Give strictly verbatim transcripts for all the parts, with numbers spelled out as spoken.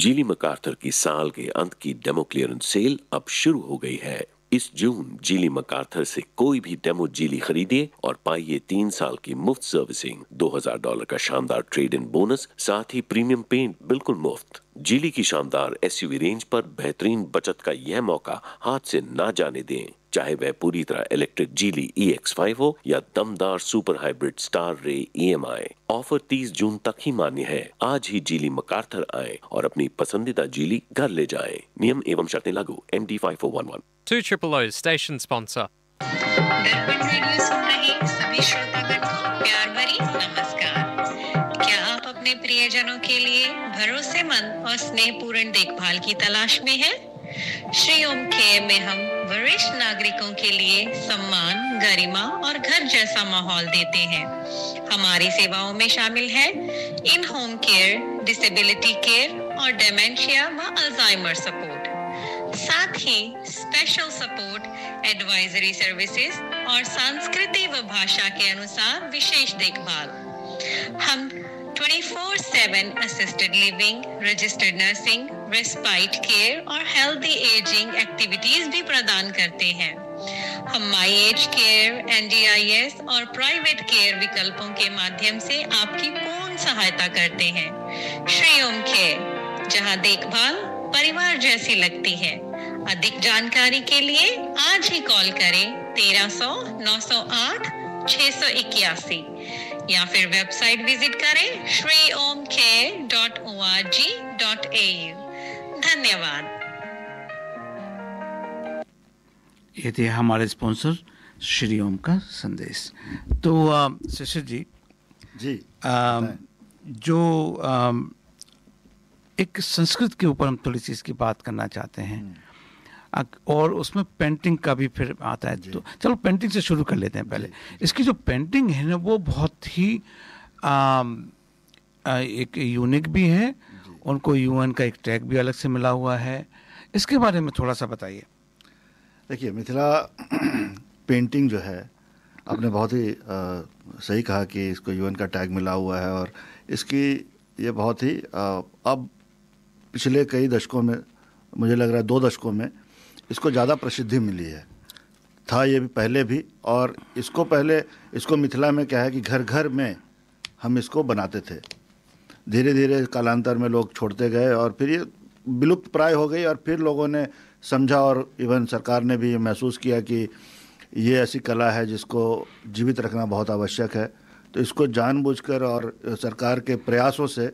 जीली मकार्थर की साल के अंत की डेमो क्लियरेंस सेल अब शुरू हो गई है। इस जून जीली मकार्थर से कोई भी डेमो जीली खरीदिए और पाइए तीन साल की मुफ्त सर्विसिंग, दो हज़ार डॉलर का शानदार ट्रेड इन बोनस, साथ ही प्रीमियम पेंट बिल्कुल मुफ्त। जीली की शानदार एसयूवी रेंज पर बेहतरीन बचत का यह मौका हाथ से ना जाने दें। चाहे वह पूरी तरह इलेक्ट्रिक जीली ई एक्स फाइव हो या दमदार सुपर हाइब्रिड स्टार रे ई एम आई। ऑफर तीस जून तक ही मान्य है। आज ही जीली मकार्थर आए और अपनी पसंदीदा जीली घर ले जाएं। नियम एवं शर्तें लागू। M D five four one one. Two Triple O's station sponsor. दर्पण रेडियो सुन रहे सभी श्रोतागण को प्यार भरी नमस्कार। क्या आप अपने प्रियजनों के लिए भरोसेमंद और स्नेहपूर्ण देखभाल की तलाश में हैं? श्री ओम केयर में हम वरिष्ठ नागरिकों के लिए सम्मान, गरिमा और घर जैसा माहौल देते हैं। हमारी सेवाओं में शामिल है इन होम केयर, डिसेबिलिटी केयर और डेमेंशिया व अल्जाइमर सपोर्ट, साथ ही स्पेशल सपोर्ट, एडवाइजरी सर्विसेज और संस्कृति व भाषा के अनुसार विशेष देखभाल। हम चौबीस सात assisted living, registered nursing, respite care और हेल्दी एजिंग एक्टिविटीज भी प्रदान करते हैं। हम my age care, N D I S और प्राइवेट केयर विकल्पों के माध्यम से आपकी पूर्ण सहायता करते हैं। श्री ओम केयर, जहां देखभाल परिवार जैसी लगती है। अधिक जानकारी के लिए आज ही कॉल करें तेरह सौ नौ सौ आठ छह सौ इक्यासी या फिर वेबसाइट विजिट करें Shri Om care dot O R G dot A you. धन्यवाद। ये थे हमारे स्पॉन्सर श्री ओम का संदेश। तो शिशिर जी जी आ, जो आ, एक संस्कृत के ऊपर हम थोड़ी सी इसकी बात करना चाहते हैं और उसमें पेंटिंग का भी फिर आता है। तो चलो पेंटिंग से शुरू कर लेते हैं पहले। इसकी जो पेंटिंग है ना वो बहुत ही आ, आ, एक यूनिक भी है। उनको यूएन का एक टैग भी अलग से मिला हुआ है। इसके बारे में थोड़ा सा बताइए। देखिए, मिथिला पेंटिंग जो है, आपने बहुत ही आ, सही कहा कि इसको यूएन का टैग मिला हुआ है और इसकी ये बहुत ही आ, अब पिछले कई दशकों में, मुझे लग रहा है दो दशकों में इसको ज़्यादा प्रसिद्धि मिली है। था ये भी पहले भी, और इसको पहले इसको मिथिला में क्या है कि घर घर में हम इसको बनाते थे। धीरे धीरे कालांतर में लोग छोड़ते गए और फिर ये विलुप्त प्राय हो गई और फिर लोगों ने समझा और इवन सरकार ने भी महसूस किया कि ये ऐसी कला है जिसको जीवित रखना बहुत आवश्यक है। तो इसको जानबूझकर और सरकार के प्रयासों से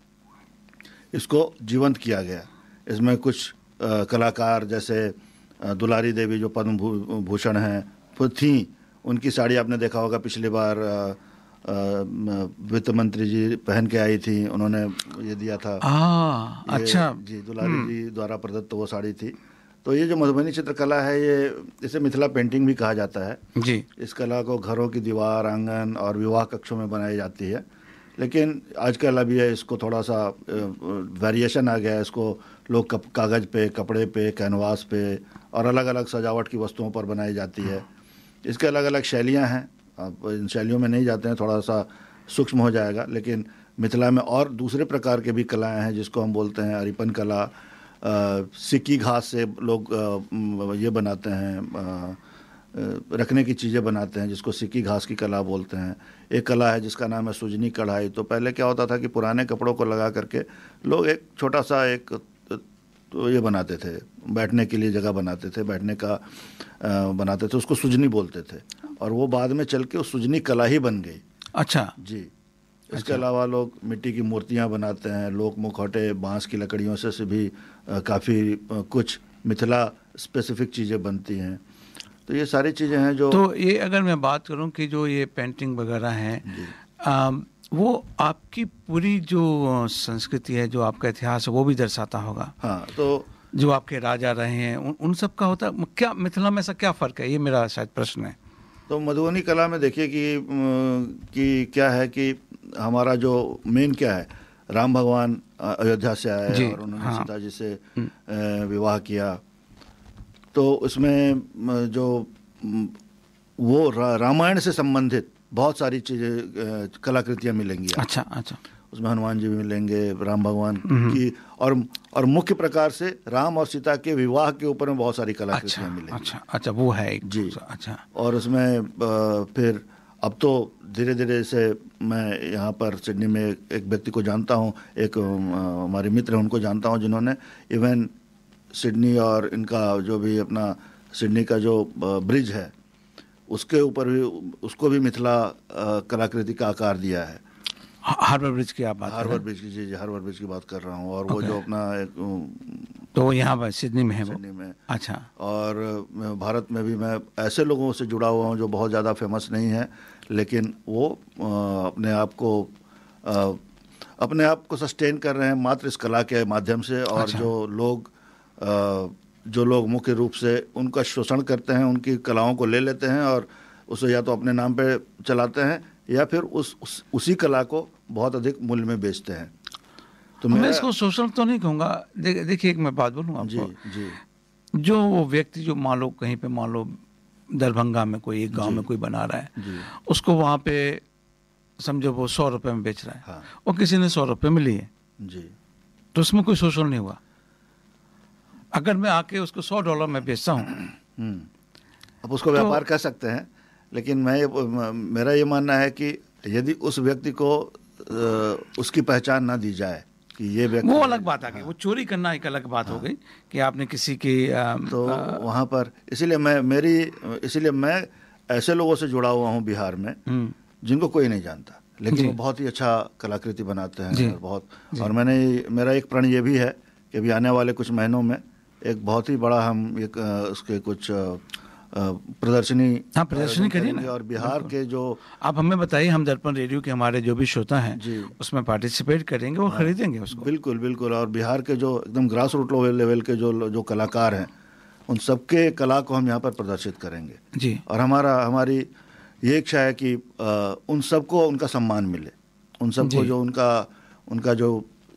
इसको जीवंत किया गया। इसमें कुछ आ, कलाकार जैसे आ, दुलारी देवी जो पद्म भू, भूषण हैं थी, उनकी साड़ी आपने देखा होगा पिछली बार वित्त मंत्री जी पहन के आई थी, उन्होंने ये दिया था। आ, अच्छा जी, दुलारी जी द्वारा प्रदत्त वो साड़ी थी। तो ये जो मधुबनी चित्रकला है, ये इसे मिथिला पेंटिंग भी कहा जाता है जी। इस कला को घरों की दीवार, आंगन और विवाह कक्षों में बनाई जाती है। लेकिन आजकल अभी है इसको थोड़ा सा वेरिएशन आ गया है। इसको लोग कप, कागज़ पे, कपड़े पे, कैनवास पे और अलग अलग सजावट की वस्तुओं पर बनाई जाती है। इसके अलग अलग शैलियाँ हैं। अब इन शैलियों में नहीं जाते हैं, थोड़ा सा सूक्ष्म हो जाएगा। लेकिन मिथिला में और दूसरे प्रकार के भी कलाएँ हैं जिसको हम बोलते हैं अरिपन कला। आ, सिक्की घास से लोग आ, ये बनाते हैं, आ, रखने की चीज़ें बनाते हैं जिसको सिक्की घास की कला बोलते हैं। एक कला है जिसका नाम है सुजनी कढ़ाई। तो पहले क्या होता था कि पुराने कपड़ों को लगा करके लोग एक छोटा सा एक तो ये बनाते थे, बैठने के लिए जगह बनाते थे, बैठने का आ, बनाते थे, उसको सुजनी बोलते थे और वो बाद में चल के उस सुजनी कला ही बन गई। अच्छा जी। इसके अच्छा। अलावा लोग मिट्टी की मूर्तियाँ बनाते हैं, लोक मुखौटे बांस की लकड़ियों से, से भी काफ़ी कुछ मिथिला स्पेसिफिक चीज़ें बनती हैं। तो ये सारी चीज़ें हैं जो तो ये अगर मैं बात करूं कि जो ये पेंटिंग वगैरह हैं, वो आपकी पूरी जो संस्कृति है, जो आपका इतिहास है, वो भी दर्शाता होगा। हाँ, तो जो आपके राजा रहे हैं उन, उन सब का होता है क्या? मिथिला में ऐसा क्या फ़र्क है? ये मेरा शायद प्रश्न है। तो मधुबनी कला में देखिए कि कि क्या है कि हमारा जो मेन क्या है, राम भगवान अयोध्या से आए और उन्होंने हाँ। सीता जी से विवाह किया। तो उसमें जो वो रामायण से संबंधित बहुत सारी चीज़ें, कलाकृतियाँ मिलेंगी। अच्छा अच्छा। उसमें हनुमान जी भी मिलेंगे, राम भगवान की, और और मुख्य प्रकार से राम और सीता के विवाह के ऊपर में बहुत सारी कलाकृतियाँ मिलेंगी। अच्छा अच्छा, वो है एक जी। अच्छा। और उसमें अ, फिर अब तो धीरे धीरे से मैं यहाँ पर सिडनी में एक व्यक्ति को जानता हूँ, एक अ, हमारे मित्र हैं, उनको जानता हूँ, जिन्होंने इवन सिडनी और इनका जो भी अपना सिडनी का जो ब्रिज है उसके ऊपर भी, उसको भी मिथिला अ, कलाकृति का आकार दिया है। हार्बर ब्रिज की आप बात कर रहे हार्बर हैं? ब्रिज की, जी जी, हार्बर ब्रिज की बात कर रहा हूँ। और वो जो अपना एक अ, तो वो यहाँ पर सिडनी में है वो? सिडनी में। अच्छा। और मैं भारत में भी मैं ऐसे लोगों से जुड़ा हुआ हूँ जो बहुत ज़्यादा फेमस नहीं है, लेकिन वो अ, अपने आप को अ, अपने आप को सस्टेन कर रहे हैं मात्र इस कला के माध्यम से। और अच्छा। जो लोग अ, जो लोग मुख्य रूप से उनका शोषण करते हैं, उनकी कलाओं को ले लेते हैं और उसे या तो अपने नाम पे चलाते हैं या फिर उस, उस उसी कला को बहुत अधिक मूल्य में बेचते हैं। तो मैं मेरा, इसको शोषण तो नहीं कहूँगा। दे, देखिए एक मैं बात बोलूँ जी आपको, जी जो वो व्यक्ति जो मान लो कहीं पे, मान लो दरभंगा में कोई एक गांव जी। में कोई बना रहा है, जी उसको वहाँ पे समझो वो सौ रुपए में बेच रहा है, हाँ और किसी ने सौ रुपए में लिए, जी तो उसमें कोई शोषण नहीं हुआ। अगर मैं आके उसको सौ डॉलर में बेचता हूँ, हम्म अब उसको व्यापार कह सकते हैं, लेकिन मैं ये, मेरा ये मानना है कि यदि उस व्यक्ति को अ, उसकी पहचान ना दी जाए कि ये व्यक्ति, वो अलग बात आ गई। वो चोरी करना एक अलग बात हो गई कि आपने किसी की अ, तो अ, वहाँ पर इसीलिए मैं मेरी इसीलिए मैं ऐसे लोगों से जुड़ा हुआ हूँ बिहार में हम्म, जिनको कोई नहीं जानता, लेकिन जी। वो बहुत ही अच्छा कलाकृति बनाते जी। हैं। और बहुत और मैंने मेरा एक प्रण ये भी है कि अभी आने वाले कुछ महीनों में एक बहुत ही बड़ा हम एक अ, उसके कुछ अ, अ, प्रदर्शनी हाँ, प्रदर्शनी करिए ना। और बिहार के जो, आप हमें बताइए, हम दर्पण रेडियो के हमारे जो भी श्रोता हैं जी। उसमें पार्टिसिपेट करेंगे और खरीदेंगे उसको। बिल्कुल बिल्कुल, और बिहार के जो एकदम ग्रास रूट लेवल के जो जो कलाकार हैं, उन सबके कला को हम यहाँ पर प्रदर्शित करेंगे। जी। और हमारा हमारी ये इच्छा है कि आ, उन सबको उनका सम्मान मिले, उन सबको जी। जो उनका उनका जो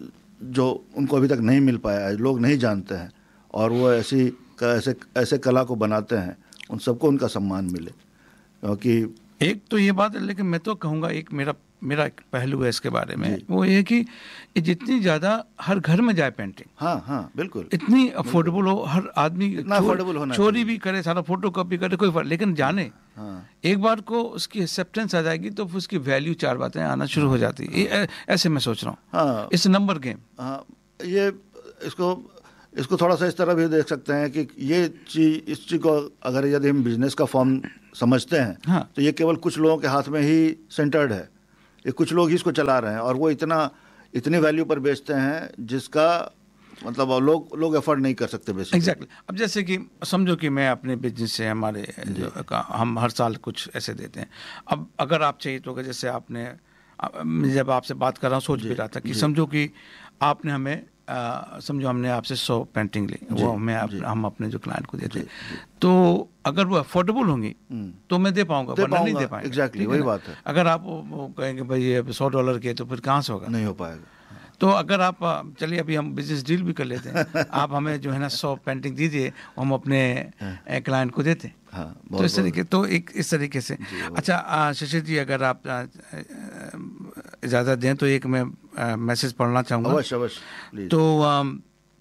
जो उनको अभी तक नहीं मिल पाया है, लोग नहीं जानते हैं, और वो ऐसी ऐसे ऐसे कला को बनाते हैं, उन सबको उनका सम्मान मिले। क्योंकि एक तो ये बात है, लेकिन मैं तो कहूँगा एक मेरा मेरा एक पहलू है इसके बारे में, वो ये कि ये जितनी ज़्यादा हर घर में जाए पेंटिंग, हाँ हाँ बिल्कुल, इतनी अफोर्डेबल हो, हर आदमी इतना चोर- affordable होना चोरी चाहिए। भी करे, सारा फोटो कॉपी करे, कोई फर्क, लेकिन जाने हाँ एक बार को उसकी एक्सेप्टेंस आ जाएगी तो फिर उसकी वैल्यू चार बातें आना शुरू हो जाती है। ये- ऐसे मैं सोच रहा हूँ, हाँ इट्स नंबर गेम। हाँ, ये इसको इसको थोड़ा सा इस तरह भी देख सकते हैं कि ये चीज इस चीज़ को अगर यदि हम बिजनेस का फॉर्म समझते हैं, हाँ। तो ये केवल कुछ लोगों के हाथ में ही सेंटर्ड है। ये कुछ लोग ही इसको चला रहे हैं और वो इतना इतनी वैल्यू पर बेचते हैं जिसका मतलब अब लोग लोग एफोर्ड नहीं कर सकते बेसिकली। Exactly exactly. अब जैसे कि समझो कि मैं अपने बिजनेस से हमारे जो का- हम हर साल कुछ ऐसे देते हैं। अब अगर आप चाहिए तो, जैसे आपने आ- मैं जब आपसे बात कर रहा हूँ सोच भी रहा था कि समझो कि आपने हमें आ, समझो हमने आपसे सौ पेंटिंग ली, वो हमें आप, हम अपने जो क्लाइंट को देते हैं, तो अगर वो अफोर्डेबल होंगी तो मैं दे पाऊंगा, दे वरना नहीं पाऊंगा, दे पाएंगे। exactly, ठीक वही ना? बात है। अगर आप वो, वो कहेंगे भाई ये सौ डॉलर के, तो फिर कहाँ से होगा? नहीं हो पाएगा। तो अगर आप आ, चलिए अभी हम बिजनेस डील भी कर लेते हैं, आप हमें जो है ना सौ पेंटिंग दीजिए, हम अपने क्लाइंट को देते हैं। हाँ, तो बहुत- इस तरीके तो एक इस तरीके से। अच्छा आ, शशि जी, अगर आप आ, आ, इजाज़त दें तो एक मैं आ, मैसेज पढ़ना चाहूँगा। अवश्य अवश्य प्लीज। तो आम,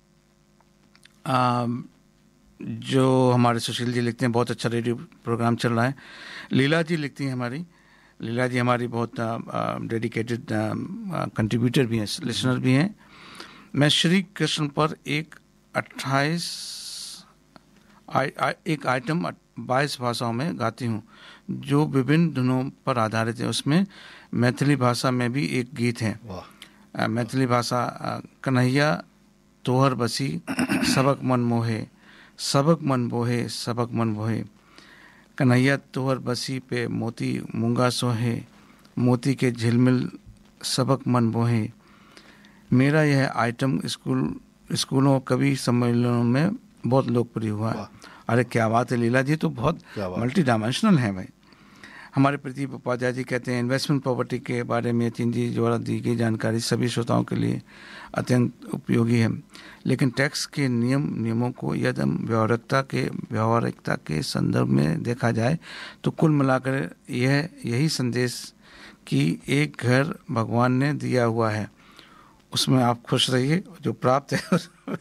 आम, जो हमारे सुशील जी लिखते हैं, बहुत अच्छा रेडियो प्रोग्राम चल रहा है। लीला जी लिखती हैं हमारी, लीला जी हमारी बहुत डेडिकेटेड कंट्रीब्यूटर भी हैं, लिसनर भी हैं। मैं श्री कृष्ण पर एक अट्ठाईस आई, आई, एक आइटम बाईस भाषाओं में गाती हूँ जो विभिन्न धुनों पर आधारित है। उसमें मैथिली भाषा में भी एक गीत है। वाह, मैथिली भाषा, कन्हैया तोहर बसी सबक मन मोहे, सबक मन बोहे, सबक मन बोहे, कन्हैया तोहर बसी पे मोती मूंगा सोहे, मोती के झिलमिल सबक मन बोहे। मेरा यह आइटम स्कूल स्कूलों कवि सम्मेलनों में बहुत लोकप्रिय हुआ। अरे क्या बात है लीला जी, तो बहुत मल्टी डायमेंशनल है भाई। हमारे प्रदीप उपाध्याय जी कहते हैं, इन्वेस्टमेंट प्रॉपर्टी के बारे में यतीन जी द्वारा दी गई जानकारी सभी श्रोताओं के लिए अत्यंत उपयोगी है, लेकिन टैक्स के नियम नियमों को यदि हम व्यावहारिकता के व्यावहारिकता के संदर्भ में देखा जाए तो कुल मिलाकर यह यही संदेश कि एक घर भगवान ने दिया हुआ है, उसमें आप खुश रहिए, जो प्राप्त है उसमें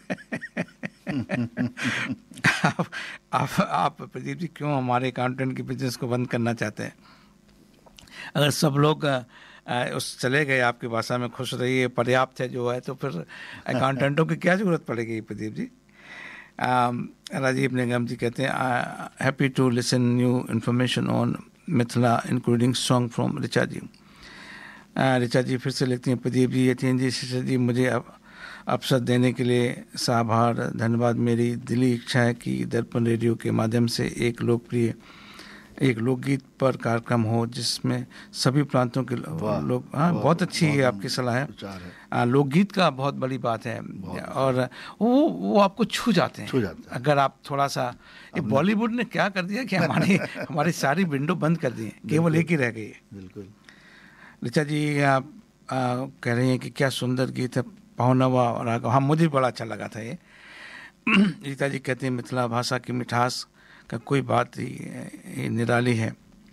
आप आप आप प्रदीप जी क्यों हमारे अकाउंटेंट की बिजनेस को बंद करना चाहते हैं? अगर सब लोग आ, उस चले गए आपकी भाषा में खुश रहिए पर्याप्त है जो है, तो फिर अकाउंटेंटों की क्या ज़रूरत पड़ेगी प्रदीप जी? um, राजीव निगम जी कहते हैं happy to listen new information on Mithila including song from Richa जी। ऋचा जी फिर से लिखती हैं प्रदीप जी, यतीन जी, शिशा जी, मुझे अब अवसर देने के लिए साभार धन्यवाद। मेरी दिली इच्छा है कि दर्पण रेडियो के माध्यम से एक लोकप्रिय एक लोकगीत पर कार्यक्रम हो जिसमें सभी प्रांतों के लोग, हाँ बहुत अच्छी है आपकी सलाह है। लोकगीत का बहुत बड़ी बात है और वो वो आपको छू जाते हैं, छू जाते हैं। अगर आप थोड़ा सा, ये बॉलीवुड ने क्या कर दिया कि हमारी हमारी सारी विंडो बंद कर दी है, केवल एक ही रह गई है। बिल्कुल। ऋचा जी आप आ, कह रही हैं कि क्या सुंदर गीत है, पहुनवा और राघव। हाँ मुझे बड़ा अच्छा लगा था ये। रीता जी कहते हैं मिथिला भाषा की मिठास का कोई बात ही निराली है।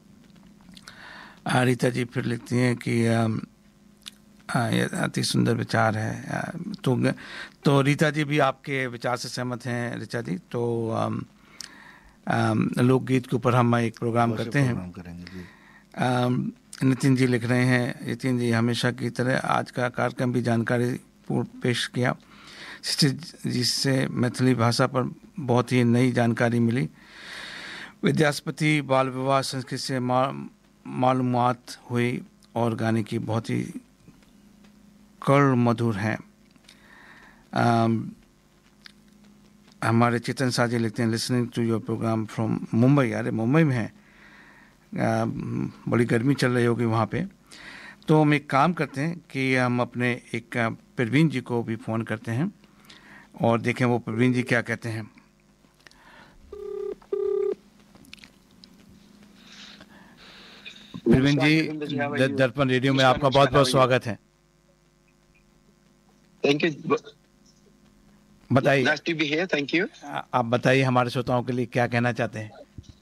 रीता जी फिर लिखती हैं कि अति सुंदर विचार है। तो तो रीता जी भी आपके विचार से सहमत हैं ऋचा जी। तो लोकगीत के ऊपर हम एक प्रोग्राम करते हैं। नितिन जी लिख रहे हैं, नितिन जी हमेशा की तरह आज का कार्यक्रम भी जानकारी पूर्ण पेश किया, जिससे मैथिली भाषा पर बहुत ही नई जानकारी मिली। विद्यास्पति बाल विवाह संस्कृति से मालूमात हुई और गाने की बहुत ही कर्ण मधुर हैं। हमारे चेतन साजी लिखते हैं listening to your programme from Mumbai. अरे मुंबई में है, आ, बड़ी गर्मी चल रही होगी वहाँ पे। तो हम एक काम करते हैं कि हम अपने एक परवीन जी को भी फ़ोन करते हैं और देखें वो परवीन जी क्या कहते हैं। परवीन जी दर्पण रेडियो में आपका बहुत बहुत स्वागत है। थैंक यू, बताइए। Nice to be here, thank you. आप बताइए हमारे श्रोताओं के लिए क्या कहना चाहते हैं।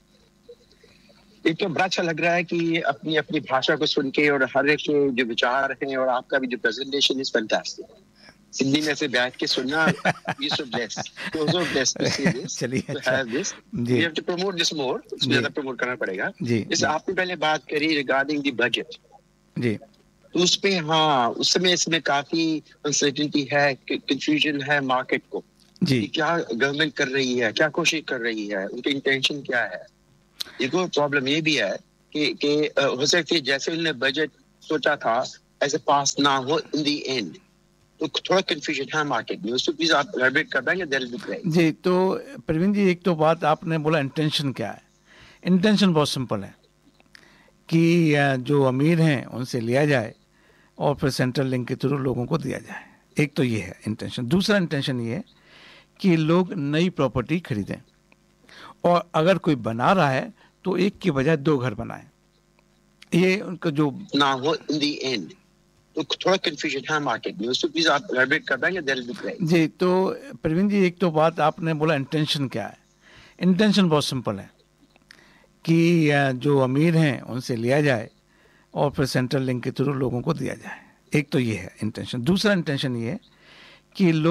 एक तो बड़ा अच्छा लग रहा है कि अपनी अपनी भाषा को सुन के और हर एक के जो विचार हैं और आपका भी जो प्रेजेंटेशन इज फैंटास्टिक। सिंधी में से बैठ के सुनना, you so blessed, you're so blessed to see this, चलिए to अच्छा have this. We have to promote this more. इसमें ज़्यादा प्रमोट करना पड़ेगा। जी। जैसे आपने पहले बात करी रिगार्डिंग द बजट, जी, तो उस पे हाँ उस समय इसमें काफी अनसर्टेनिटी है, कंफ्यूजन है मार्केट को जी, कि क्या गवर्नमेंट कर रही है, क्या कोशिश कर रही है, उनकी इंटेंशन क्या है। एक और प्रॉब्लम ये भी है कि कि हो सकती है जैसे उन्होंने बजट सोचा था ऐसे पास ना हो इन द एंड, तो थोड़ा कंफ्यूजन है मार्केट में। उसको प्लीज आप एलैबोरेट कर देंगे, दैट विल बी ग्रेट। जी। तो प्रवीण जी एक तो बात आपने बोला इंटेंशन क्या है। इंटेंशन बहुत सिंपल है कि जो अमीर हैं उनसे लिया जाए और फिर सेंट्रल लिंक के थ्रू लोगों को दिया जाए। एक तो ये है इंटेंशन। दूसरा इंटेंशन ये है कि लोग नई प्रॉपर्टी खरीदें और अगर कोई बना रहा है तो एक की बजाय दो घर बनाए। ये उनका जो ना हो इन द एंड, तो थोड़ा कंफ्यूजन है मार्केट में। उसको प्लीज आप एलैबोरेट कर देंगे, दैट विल बी ग्रेट। जी। तो प्रवीण जी एक तो बात आपने बोला इंटेंशन क्या है। इंटेंशन बहुत सिंपल है कि जो अमीर हैं उनसे लिया जाए और फिर सेंट्रल लिंक के थ्रू लोगों को दिया जाए। एक तो ये है इंटेंशन। दूसरा इंटेंशन ये है कि लोग